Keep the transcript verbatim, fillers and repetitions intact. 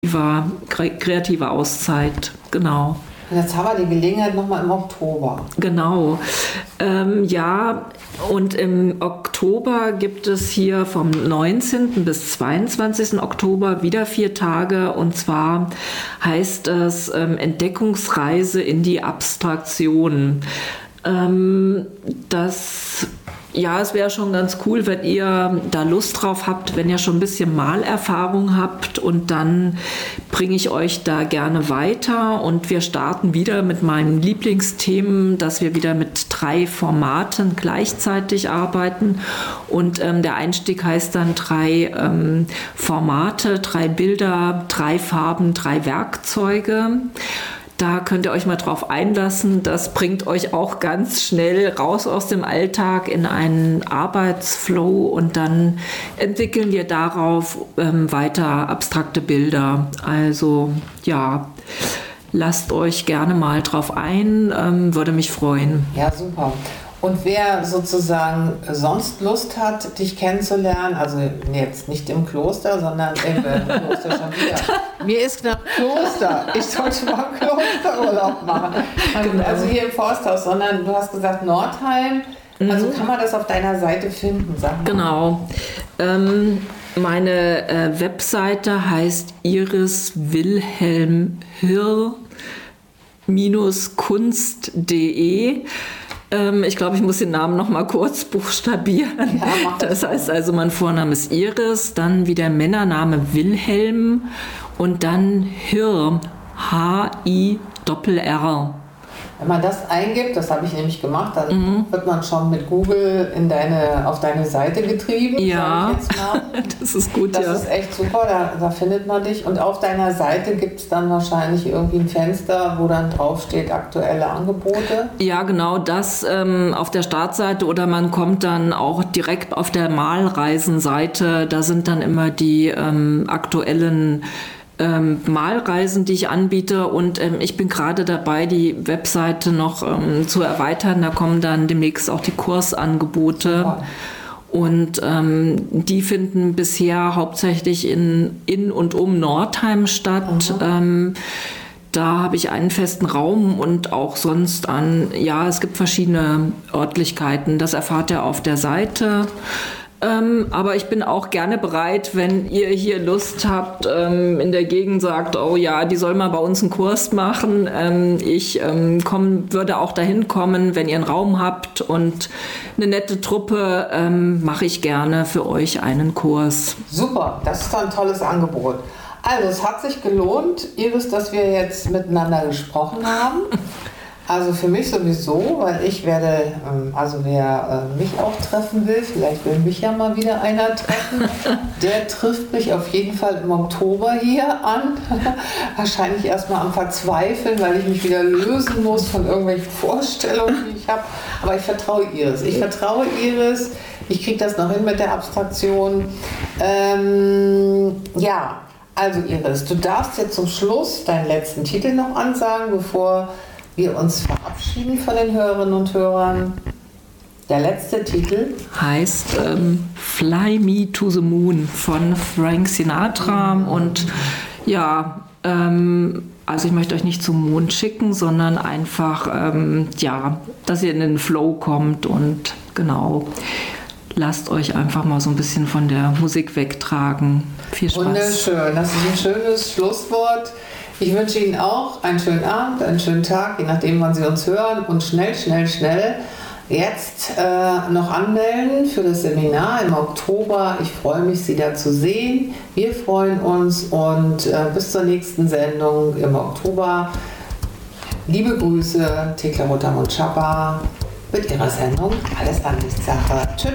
kreative Auszeit, genau. Und jetzt haben wir die Gelegenheit nochmal im Oktober. Genau. Ähm, ja, und im Oktober gibt es hier vom neunzehnten bis zweiundzwanzigsten Oktober wieder vier Tage. Und zwar heißt es ähm, Entdeckungsreise in die Abstraktion. Ähm, das... Ja, es wäre schon ganz cool, wenn ihr da Lust drauf habt, wenn ihr schon ein bisschen Malerfahrung habt, und dann bringe ich euch da gerne weiter, und wir starten wieder mit meinen Lieblingsthemen, dass wir wieder mit drei Formaten gleichzeitig arbeiten, und ähm, der Einstieg heißt dann drei ähm, Formate, drei Bilder, drei Farben, drei Werkzeuge. Da könnt ihr euch mal drauf einlassen. Das bringt euch auch ganz schnell raus aus dem Alltag in einen Arbeitsflow, und dann entwickeln wir darauf ähm, weiter abstrakte Bilder. Also ja, lasst euch gerne mal drauf ein, ähm, würde mich freuen. Ja, super. Und wer sozusagen sonst Lust hat, dich kennenzulernen, also jetzt nicht im Kloster, sondern im Kloster schon wieder. Mir ist nach Kloster. Ich sollte mal Klosterurlaub machen. Genau. Also hier im Forsthaus, sondern du hast gesagt Nordheim. Also kann man das auf deiner Seite finden? Sag mal. Genau. Ähm, meine äh, Webseite heißt Iris Wilhelm Hirr Kunst punkt de. Ich glaube, ich muss den Namen noch mal kurz buchstabieren. Ja, das, das heißt also, mein Vorname ist Iris, dann wie der Männername Wilhelm und dann Hirr, H I R R. Wenn man das eingibt, das habe ich nämlich gemacht, dann mhm. wird man schon mit Google in deine, auf deine Seite getrieben. Ja, sag ich jetzt mal. Das ist gut, das ja. Das ist echt super, da, da findet man dich. Und auf deiner Seite gibt es dann wahrscheinlich irgendwie ein Fenster, wo dann draufsteht aktuelle Angebote. Ja, genau, das ähm, auf der Startseite, oder man kommt dann auch direkt auf der Malreisenseite. Da sind dann immer die ähm, aktuellen Ähm, Malreisen, die ich anbiete, und ähm, ich bin gerade dabei, die Webseite noch ähm, zu erweitern. Da kommen dann demnächst auch die Kursangebote. Wow. Und ähm, die finden bisher hauptsächlich in, in und um Nordheim statt. Mhm. Ähm, da habe ich einen festen Raum und auch sonst an, ja, es gibt verschiedene Örtlichkeiten. Das erfahrt ihr auf der Seite. Ähm, aber ich bin auch gerne bereit, wenn ihr hier Lust habt, ähm, in der Gegend sagt, oh ja, die soll mal bei uns einen Kurs machen. Ähm, ich ähm, komm, würde auch dahin kommen, wenn ihr einen Raum habt und eine nette Truppe, ähm, mache ich gerne für euch einen Kurs. Super, das ist ein tolles Angebot. Also es hat sich gelohnt, Iris, dass wir jetzt miteinander gesprochen haben. Also für mich sowieso, weil ich werde, also wer mich auch treffen will, vielleicht will mich ja mal wieder einer treffen, der trifft mich auf jeden Fall im Oktober hier an. Wahrscheinlich erstmal am Verzweifeln, weil ich mich wieder lösen muss von irgendwelchen Vorstellungen, die ich habe. Aber ich vertraue Iris. Ich vertraue Iris. Ich kriege das noch hin mit der Abstraktion. Ähm, ja, also Iris, du darfst jetzt zum Schluss deinen letzten Titel noch ansagen, bevor wir uns verabschieden von den Hörerinnen und Hörern. Der letzte Titel heißt ähm, Fly Me to the Moon von Frank Sinatra. Mhm. Und ja, ähm, also ich möchte euch nicht zum Mond schicken, sondern einfach, ähm, ja, dass ihr in den Flow kommt, und genau, lasst euch einfach mal so ein bisschen von der Musik wegtragen. Viel Spaß. Wunderschön, das ist ein schönes Schlusswort. Ich wünsche Ihnen auch einen schönen Abend, einen schönen Tag, je nachdem, wann Sie uns hören, und schnell, schnell, schnell jetzt äh, noch anmelden für das Seminar im Oktober. Ich freue mich, Sie da zu sehen. Wir freuen uns, und äh, bis zur nächsten Sendung im Oktober. Liebe Grüße, Thekla Rotermund-Schapper mit ihrer Sendung Alles Ansichtssache. Tschüss.